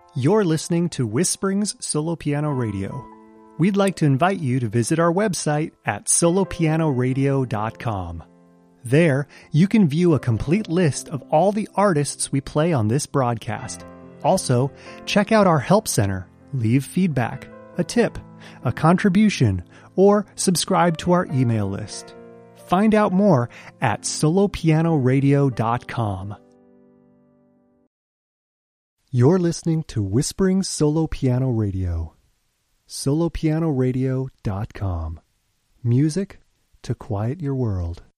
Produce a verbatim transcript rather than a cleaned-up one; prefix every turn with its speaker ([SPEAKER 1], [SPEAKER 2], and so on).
[SPEAKER 1] You're listening to Whisperings Solo Piano Radio. We'd like to invite you to visit our website at solo piano radio dot com. There, you can view a complete list of all the artists we play on this broadcast. Also, check out our Help Center, leave feedback, a tip, a contribution, or subscribe to our email list. Find out more at solo piano radio dot com. You're listening to Whispering Solo Piano Radio. solo piano radio dot com. Music to quiet your world.